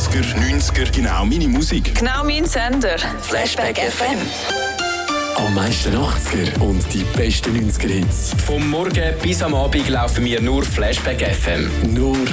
80er, 90er, genau meine Musik. Genau mein Sender. Flashback FM. Am meisten 80er und die besten 90er-Hits. Vom Morgen bis am Abend laufen wir nur Flashback FM. Nur